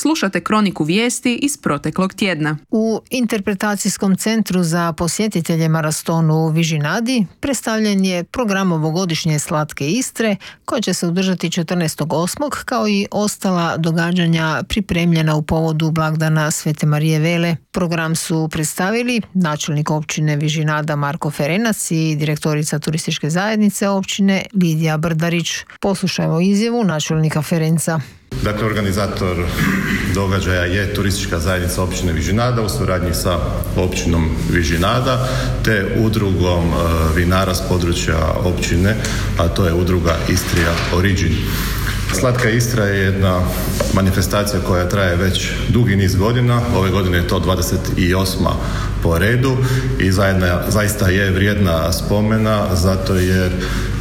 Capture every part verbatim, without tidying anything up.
Slušate kroniku vijesti iz proteklog tjedna. U interpretacijskom centru za posjetitelje Marastonu u Vižinadi predstavljen je program ovogodišnje Slatke Istre koja će se održati četrnaestog osmog kao i ostala događanja pripremljena u povodu blagdana Svete Marije Vele. Program su predstavili načelnik općine Vižinada Marko Ferenac i direktorica turističke zajednice općine Lidija Brdarić. Poslušajmo izjavu načelnika Ferenca. Dakle, organizator događaja je turistička zajednica općine Vižinada u suradnji sa općinom Vižinada te udrugom vinara s područja općine, a to je udruga Istria Origin. Slatka Istra je jedna manifestacija koja traje već dugi niz godina. Ove godine je to dvadeset osma po redu i zajedna, zaista je vrijedna spomena zato jer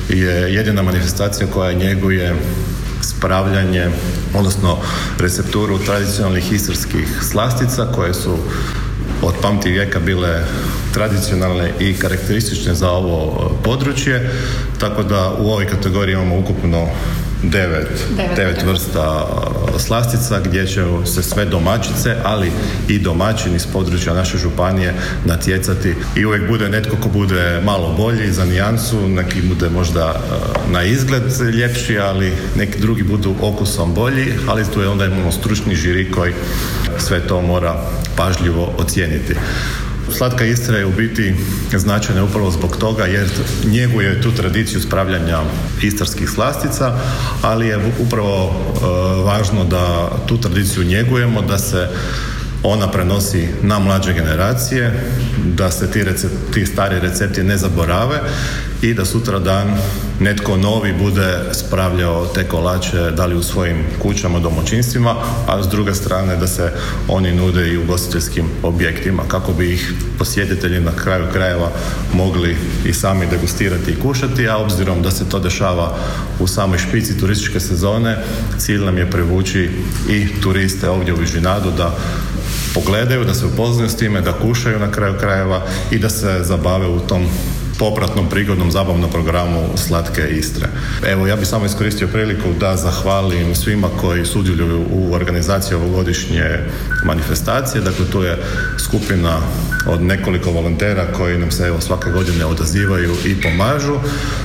je jedina manifestacija koja njeguje spravljanje, odnosno recepturu tradicionalnih istarskih slastica koje su od pamti vijeka bile tradicionalne i karakteristične za ovo područje, tako da u ovoj kategoriji imamo ukupno devet, devet, devet vrsta slastica gdje će se sve domaćice, ali i domaćini iz područja naše županije natjecati i uvijek bude netko ko bude malo bolji za nijansu, neki bude možda na izgled ljepši, ali neki drugi budu okusom bolji, ali tu je onda imamo stručni žiri koji sve to mora pažljivo ocijeniti. Slatka Istra je u biti značajna upravo zbog toga jer njeguje tu tradiciju spravljanja istarskih slastica, ali je upravo e, važno da tu tradiciju njegujemo, da se ona prenosi na mlađe generacije, da se ti, recept, ti stari recepti ne zaborave i da sutra dan netko novi bude spravljao te kolače da li u svojim kućama, domaćinstvima, a s druge strane da se oni nude i u ugostiteljskim objektima kako bi ih posjetitelji na kraju krajeva mogli i sami degustirati i kušati, a obzirom da se to dešava u samoj špici turističke sezone, cilj nam je privući i turiste ovdje u Vižinadu da pogledaju, da se upoznaju s time, da kušaju na kraju krajeva i da se zabave u tom popratnom, prigodnom, zabavnom programu Slatke Istre. Evo, ja bih samo iskoristio priliku da zahvalim svima koji sudjeluju u organizaciji ovogodišnje manifestacije. Dakle, tu je skupina od nekoliko volontera koji nam se evo svake godine odazivaju i pomažu.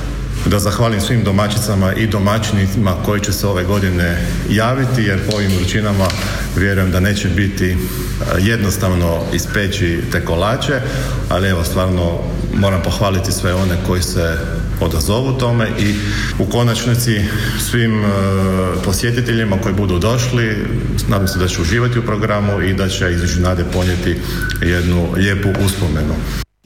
Da zahvalim svim domaćicama i domaćinicima koji će se ove godine javiti, jer po ovim vrućinama vjerujem da neće biti jednostavno ispeći te kolače, ali evo stvarno moram pohvaliti sve one koji se odazovu tome i u konačnici svim posjetiteljima koji budu došli, nadam se da će uživati u programu i da će iz Vižinade ponijeti jednu lijepu uspomenu.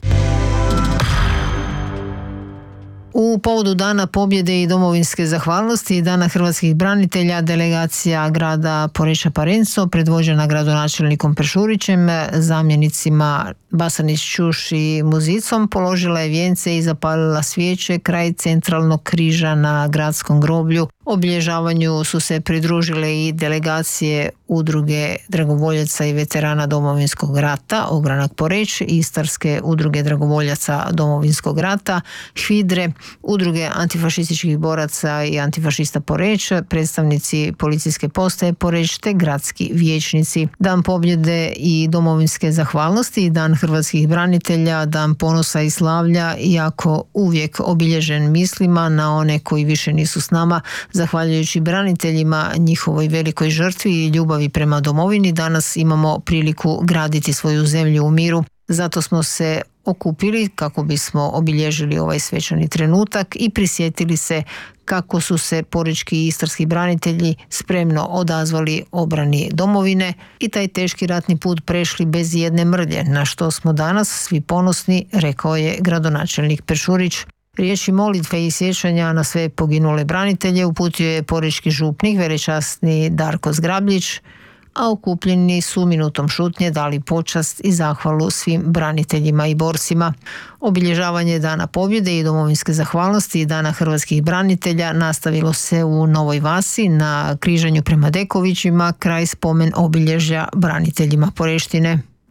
U povodu Dana pobjede i domovinske zahvalnosti i Dana hrvatskih branitelja delegacija grada Poreča Parenco predvođena gradonačelnikom Peršurićem, zamjenicima Basanić, Ćuš i Muzicom položila je vijence i zapalila svijeće kraj centralnog križa na gradskom groblju. Obilježavanju su se pridružile i delegacije udruge dragovoljaca i veterana Domovinskog rata Ogranak Poreč, Istarske udruge dragovoljaca Domovinskog rata, HVIDRE, udruge antifašističkih boraca i antifašista Poreč, predstavnici policijske postaje Poreč te gradski vijećnici. Dan pobjede i domovinske zahvalnosti i Dan hrvatskih branitelja, Dan ponosa i slavlja, iako uvijek obilježen mislima na one koji više nisu s nama, zahvaljujući braniteljima, njihovoj velikoj žrtvi i ljubavi prema domovini, danas imamo priliku graditi svoju zemlju u miru. Zato smo se okupili kako bismo obilježili ovaj svečani trenutak i prisjetili se kako su se porečki i istarski branitelji spremno odazvali obrani domovine i taj teški ratni put prešli bez jedne mrlje, na što smo danas svi ponosni, rekao je gradonačelnik Peršurić. Riječi molitve i sjećanja na sve poginule branitelje uputio je porečki župnik velečasni Darko Zgrabljić, a okupljeni su minutom šutnje dali počast i zahvalu svim braniteljima i borcima. Obilježavanje Dana pobjede i domovinske zahvalnosti i Dana hrvatskih branitelja nastavilo se u Novoj Vasi na križanju prema Dekovićima kraj spomen obilježja braniteljima Poreštine.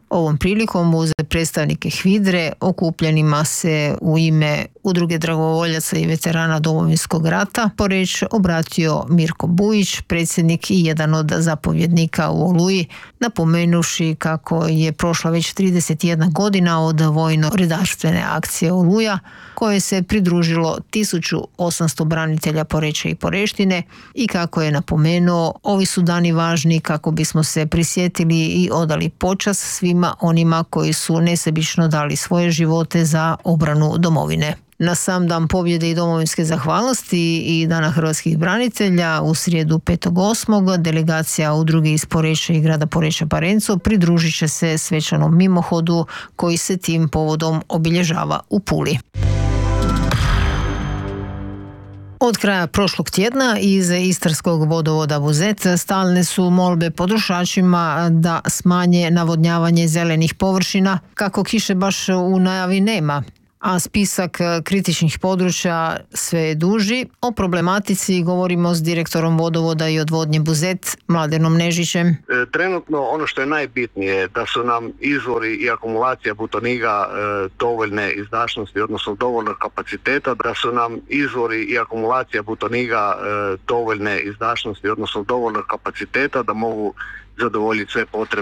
Ovom prilikom uz predstavnike HVIDRE okupljenima se u ime Udruge dragovoljaca i veterana Domovinskog rata Poreč obratio Mirko Bujić, predsjednik i jedan od zapovjednika u Oluji, napomenuši kako je prošla već trideset jedna godina od vojno-redarstvene akcije Oluja, koje se pridružilo tisuću osamsto branitelja Poreča i Poreštine i kako je napomenuo, ovi su dani važni kako bismo se prisjetili i odali počast svima onima koji su nesebično dali svoje živote za obranu domovine. Na sam dan pobjede i domovinske zahvalnosti i Dana hrvatskih branitelja u srijedu petog osmog delegacija udruge iz Poreča i grada Poreča Parenco pridružit će se svečanom mimohodu koji se tim povodom obilježava u Puli. Od kraja prošlog tjedna iz istarskog vodovoda Buzet stalne su molbe potrošačima da smanje navodnjavanje zelenih površina kako kiše baš u najavi nema, a spisak kritičnih područja sve je duži. O problematici govorimo s direktorom vodovoda i odvodnje Buzet, Mladenom Nežićem. Trenutno ono što je najbitnije da su nam izvori i akumulacija butoniga dovoljne izdašnosti, odnosno dovoljnog kapaciteta, da su nam izvori i akumulacija butoniga dovoljne izdašnosti, odnosno dovoljnog kapaciteta da mogu zadovoljiti sve potrebe